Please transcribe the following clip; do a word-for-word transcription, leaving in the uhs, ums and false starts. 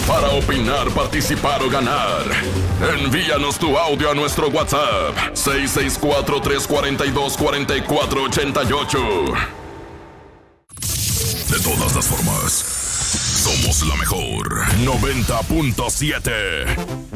Para opinar, participar o ganar, envíanos tu audio a nuestro WhatsApp seis seis cuatro, tres cuatro dos, cuatro cuatro ocho ocho. De todas las formas, somos la mejor noventa punto siete.